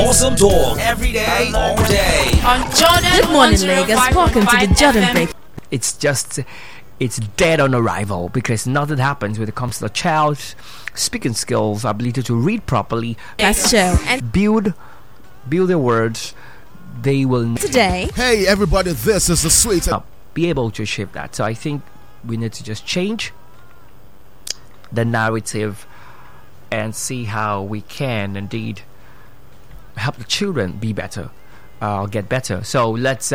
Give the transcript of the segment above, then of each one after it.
Awesome talk every day, all day. On Jordan. Good morning, Lagos. Welcome to the Jordan FM. Break. It's dead on arrival because nothing happens when it comes to the child's speaking skills, ability to read properly, That's show. And build their words. They will today, Hey everybody, this is the sweet. be able to achieve that. So I think we need to just change the narrative and see how we can indeed help the children be better, get better. So let's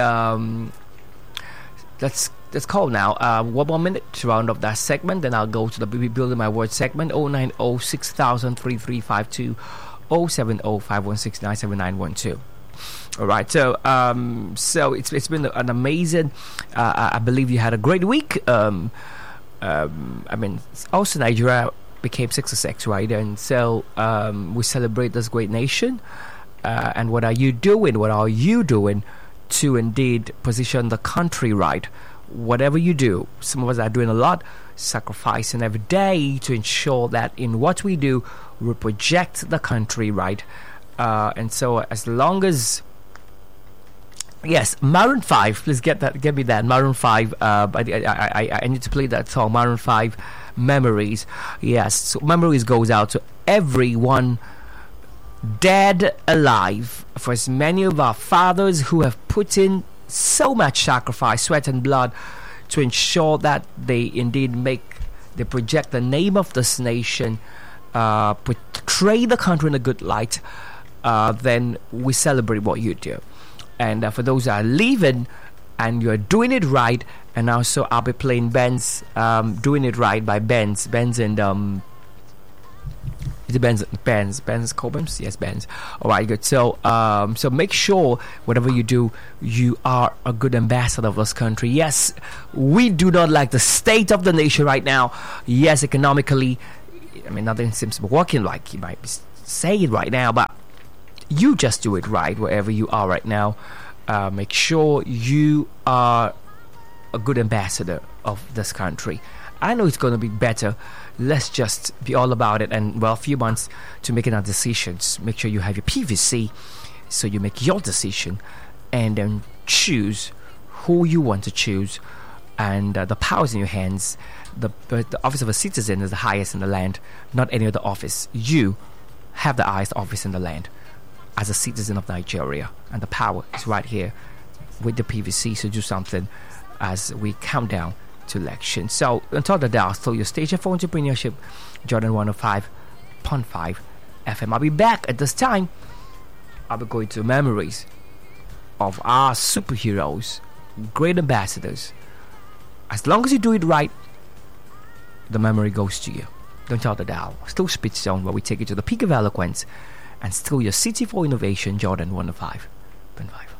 call now. 1 more minute to round up that segment. Then I'll go to the Building My Word segment. 090-6000-3352, 070-516-97912. All right. So it's been an amazing. I believe you had a great week. I mean, also Nigeria became 66, right? And so we celebrate this great nation. And what are you doing? What are you doing to indeed position the country right? Whatever you do, some of us are doing a lot, sacrificing every day to ensure that in what we do, we project the country right. And so as long as yes, Maroon 5, please get me that Maroon 5. I need to play that song, Maroon 5, Memories. Yes, so Memories goes out to everyone, dead, alive, for as many of our fathers who have put in so much sacrifice, sweat and blood to ensure that they indeed they project the name of this nation, portray the country in a good light. Then we celebrate what you do. And for those that are leaving and you're doing it right, and also I'll be playing Benz, Doing It Right by Benz and is it Benz Cobhams? Yes, Benz. All right, good. So so make sure whatever you do, you are a good ambassador of this country. Yes, we do not like the state of the nation right now. Yes, economically, I mean, nothing seems to be working like you might be saying right now, but you just do it right wherever you are right now. Make sure you are a good ambassador of this country. I know it's going to be better. Let's just be all about it. And well, a few months to making our decisions. Make sure you have your PVC so you make your decision and then choose who you want to choose. And the power is in your hands. The office of a citizen is the highest in the land, not any other office. You have the highest office in the land as a citizen of Nigeria, and the power is right here with the PVC. So do something as we count down to election. So until the dial, still your station for entrepreneurship, Jordan 105.5 FM. I'll be back at this time. I'll be going to memories of our superheroes, great ambassadors. As long as you do it right, the memory goes to you. Don't tell the dial. Still Speed Zone, where we take you to the peak of eloquence, and still your city for innovation, Jordan 105.5.